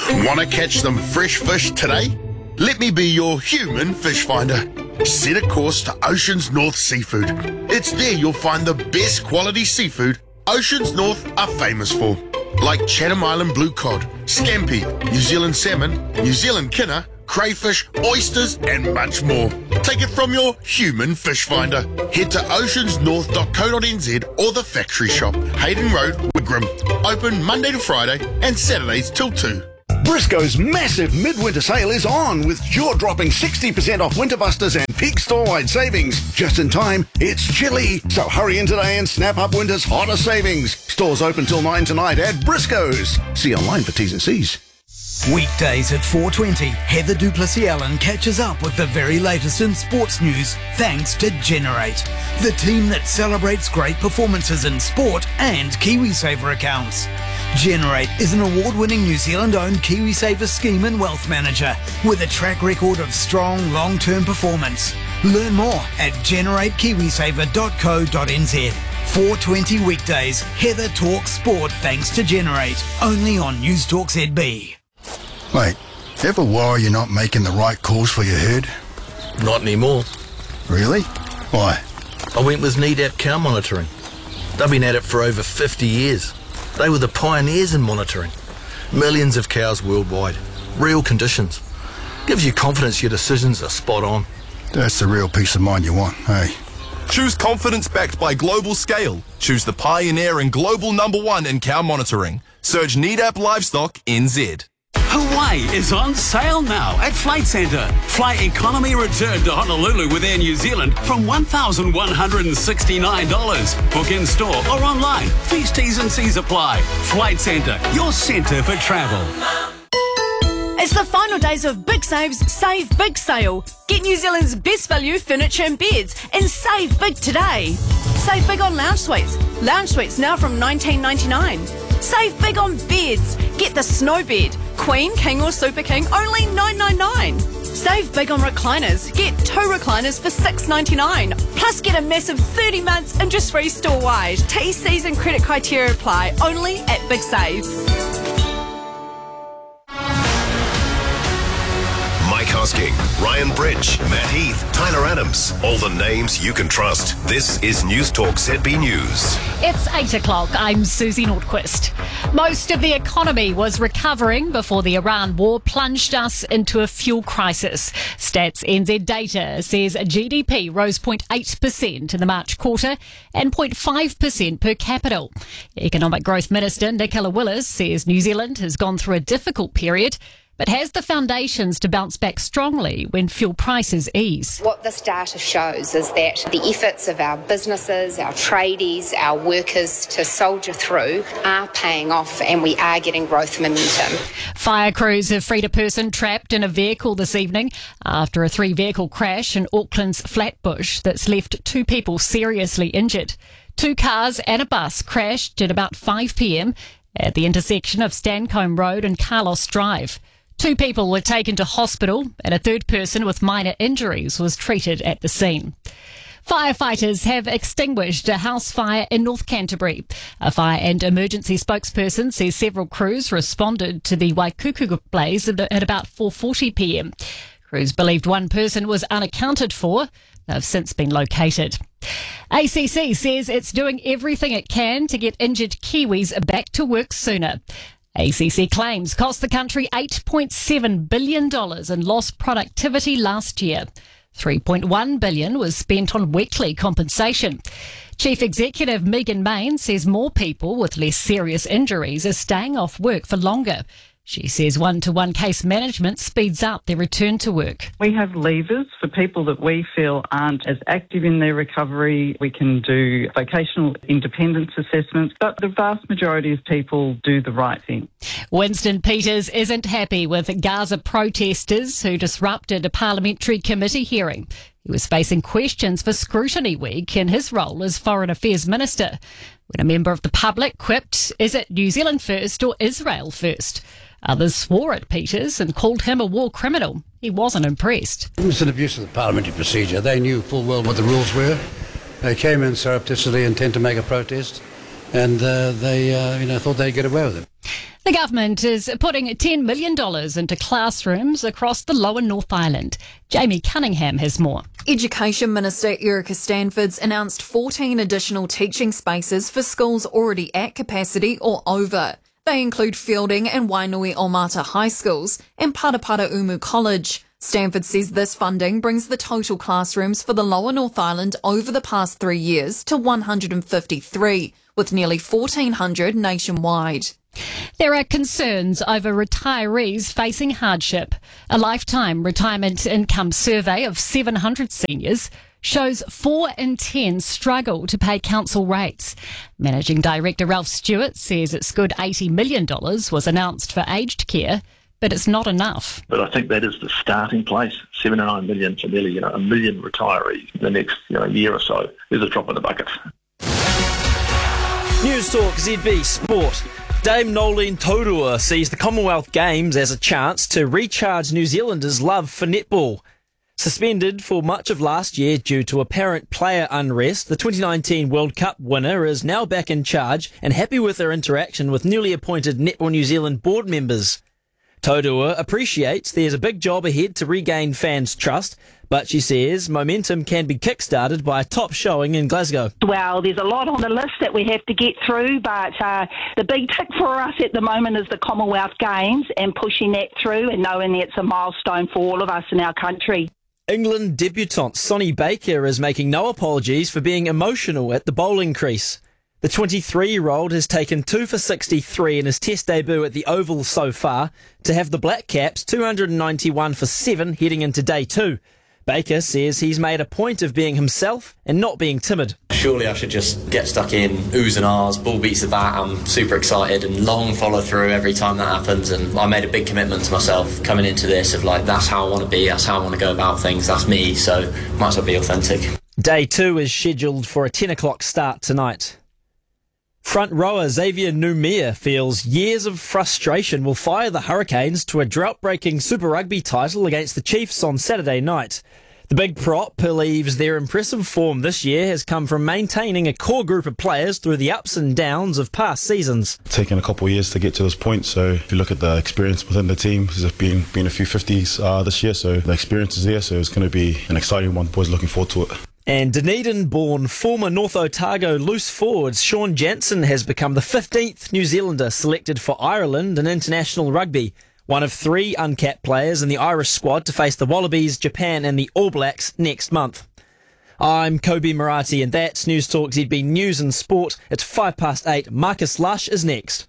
Want to catch some fresh fish today? Let me be your human fish finder. Set a course to Oceans North Seafood. It's there you'll find the best quality seafood Oceans North are famous for, like Chatham Island blue cod, scampi, New Zealand salmon, New Zealand kinner, crayfish, oysters and much more. Take it from your human fish finder. Head to oceansnorth.co.nz or the factory shop, Hayden Road, Wigram. Open Monday to Friday and Saturdays till 2. Briscoe's massive midwinter sale is on with jaw-dropping 60% off Winter Busters and peak store-wide savings. Just in time, it's chilly, so hurry in today and snap up winter's hottest savings. Stores open till 9 tonight at Briscoe's. See online for T's and C's. Weekdays at 4:20, Heather Duplessis-Allen catches up with the very latest in sports news thanks to Generate, the team that celebrates great performances in sport and KiwiSaver accounts. Generate is an award-winning New Zealand-owned KiwiSaver scheme and wealth manager with a track record of strong long-term performance. Learn more at generatekiwisaver.co.nz. 4:20 weekdays, Heather talks sport thanks to Generate, only on News Talk ZB. Mate, ever worry you're not making the right calls for your herd? Not anymore. Really? Why? I went with NEDAP Cow Monitoring. They've been at it for over 50 years. They were the pioneers in monitoring. Millions of cows worldwide. Real conditions. Gives you confidence your decisions are spot on. That's the real peace of mind you want, hey? Choose confidence backed by global scale. Choose the pioneer and global #1 in cow monitoring. Search NEDAP Livestock NZ. Hawaii is on sale now at Flight Centre. Fly economy return to Honolulu with Air New Zealand from $1,169. Book in store or online. Fees, T's and C's apply. Flight Centre, your centre for travel. It's the final days of Big Save's Save Big Sale. Get New Zealand's best value furniture and beds and save big today. Save big on lounge suites. Lounge suites now from $19.99. Save big on beds. Get the snow bed, Queen, King or Super King, only $9.99. Save big on recliners. Get 2 recliners for $6.99. Plus get a massive 30 months interest-free store-wide. TCs and credit criteria apply, only at Big Save. Mike Hosking, Ryan Bridge, Matt Heath, Tyler Adams. All the names you can trust. This is News Talk ZB News. It's 8 o'clock. I'm Susie Nordquist. Most of the economy was recovering before the Iran war plunged us into a fuel crisis. Stats NZ data says GDP rose 0.8% in the March quarter and 0.5% per capita. Economic Growth Minister Nicola Willis says New Zealand has gone through a difficult period, but has the foundations to bounce back strongly when fuel prices ease. What this data shows is that the efforts of our businesses, our tradies, our workers to soldier through are paying off and we are getting growth momentum. Fire crews have freed a person trapped in a vehicle this evening after a 3-vehicle crash in Auckland's Flatbush that's left 2 people seriously injured. 2 cars and a bus crashed at about 5 p.m. at the intersection of Stancombe Road and Carlos Drive. 2 people were taken to hospital and a 3rd person with minor injuries was treated at the scene. Firefighters have extinguished a house fire in North Canterbury. A fire and emergency spokesperson says several crews responded to the Waikuku blaze at about 4:40 p.m. Crews believed 1 person was unaccounted for. They've since been located. ACC says it's doing everything it can to get injured Kiwis back to work sooner. ACC claims cost the country $8.7 billion in lost productivity last year. $3.1 billion was spent on weekly compensation. Chief Executive Megan Main says more people with less serious injuries are staying off work for longer. She says one-to-one case management speeds up their return to work. We have levers for people that we feel aren't as active in their recovery. We can do vocational independence assessments, but the vast majority of people do the right thing. Winston Peters isn't happy with Gaza protesters who disrupted a parliamentary committee hearing. He was facing questions for Scrutiny Week in his role as Foreign Affairs Minister, when a member of the public quipped, "Is it New Zealand first or Israel first?" Others swore at Peters and called him a war criminal. He wasn't impressed. It was an abuse of the parliamentary procedure. They knew full well what the rules were. They came in surreptitiously intent to make a protest, and they thought they'd get away with it. The government is putting $10 million into classrooms across the lower North Island. Jamie Cunningham has more. Education Minister Erica Stanfords announced 14 additional teaching spaces for schools already at capacity or over. They include Fielding and Wainui-Omata High Schools and Parapara Umu College. Stanford says this funding brings the total classrooms for the lower North Island over the past 3 years to 153, with nearly 1,400 nationwide. There are concerns over retirees facing hardship. A lifetime retirement income survey of 700 seniors shows 4 in 10 struggle to pay council rates. Managing Director Ralph Stewart says its good $80 million was announced for aged care, but it's not enough. But I think that is the starting place. 79 million to nearly, a million retirees in the next, year or so is a drop in the bucket. News Talk ZB Sport. Dame Nolene Taurua sees the Commonwealth Games as a chance to recharge New Zealanders' love for netball. Suspended for much of last year due to apparent player unrest, the 2019 World Cup winner is now back in charge and happy with her interaction with newly appointed Netball New Zealand board members. Taurua appreciates there's a big job ahead to regain fans' trust, but she says momentum can be kick-started by a top showing in Glasgow. Well, there's a lot on the list that we have to get through, but the big tick for us at the moment is the Commonwealth Games and pushing that through and knowing it's a milestone for all of us in our country. England debutante Sonny Baker is making no apologies for being emotional at the bowling crease. The 23-year-old has taken 2 for 63 in his Test debut at the Oval so far to have the Black Caps 291 for 7 heading into day 2. Baker says he's made a point of being himself and not being timid. Surely I should just get stuck in, oohs and ahs, ball beats the bat, I'm super excited and long follow through every time that happens, and I made a big commitment to myself coming into this of that's how I want to be, that's how I want to go about things, that's me, so might as well be authentic. Day 2 is scheduled for a 10 o'clock start tonight. Front rower Xavier Numia feels years of frustration will fire the Hurricanes to a drought-breaking Super Rugby title against the Chiefs on Saturday night. The big prop believes their impressive form this year has come from maintaining a core group of players through the ups and downs of past seasons. It's taken a couple of years to get to this point, so if you look at the experience within the team, there's been a few 50s this year, so the experience is there, so it's going to be an exciting one. Boys looking forward to it. And Dunedin-born former North Otago loose forward Sean Jansen has become the 15th New Zealander selected for Ireland in international rugby, one of 3 uncapped players in the Irish squad to face the Wallabies, Japan and the All Blacks next month. I'm Kobe Murati and that's News Talk ZB News and Sport. It's 8:05. Marcus Lush is next.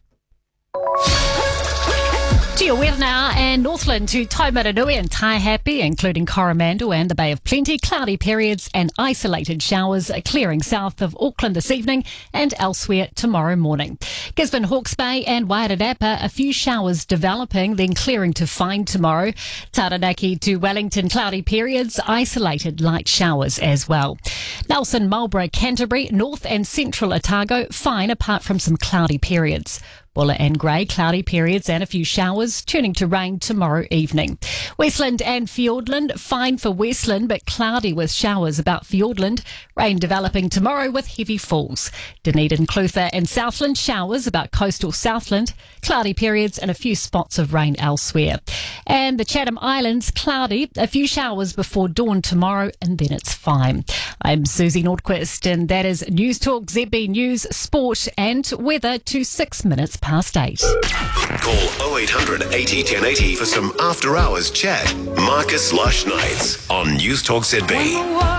To your weather now, and Northland to Taumarunui and Taihape, including Coromandel and the Bay of Plenty, cloudy periods and isolated showers clearing south of Auckland this evening and elsewhere tomorrow morning. Gisborne, Hawke's Bay and Wairarapa, a few showers developing, then clearing to fine tomorrow. Taranaki to Wellington, cloudy periods, isolated light showers as well. Nelson, Marlborough, Canterbury, North and Central Otago, fine apart from some cloudy periods. Buller and Grey, cloudy periods and a few showers, turning to rain tomorrow evening. Westland and Fiordland, fine for Westland, but cloudy with showers about Fiordland. Rain developing tomorrow with heavy falls. Dunedin, Clutha and Southland, showers about coastal Southland. Cloudy periods and a few spots of rain elsewhere. And the Chatham Islands, cloudy, a few showers before dawn tomorrow, and then it's fine. I'm Susie Nordquist, and that is News Talk ZB News, Sport and Weather to 6 minutes past 8. Call 0800 80 1080 for some after-hours chat. Marcus Lush Nights on News Talk ZB.